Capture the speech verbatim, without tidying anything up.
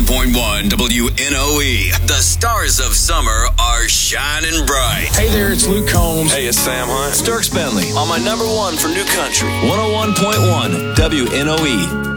point one W N O E. The stars of summer are shining bright. Hey there, it's Luke Combs. Hey, it's Sam Hunt. It's Dirks Bentley on my number one for New Country. one oh one point one W N O E.